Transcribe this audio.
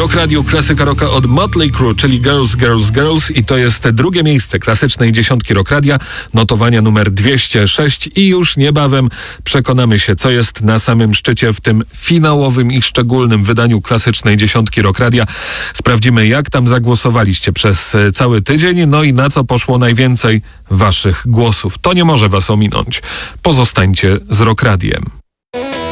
Rock Radio Klasyka Rocka od Motley Crue, czyli Girls, Girls, Girls, i to jest drugie miejsce klasycznej dziesiątki Rock Radia, notowania numer 206 i już niebawem przekonamy się, co jest na samym szczycie w tym finałowym i szczególnym wydaniu klasycznej dziesiątki Rock Radia. Sprawdzimy, jak tam zagłosowaliście przez cały tydzień, no i na co poszło najwięcej waszych głosów. To nie może was ominąć. Pozostańcie z Rock Radiem.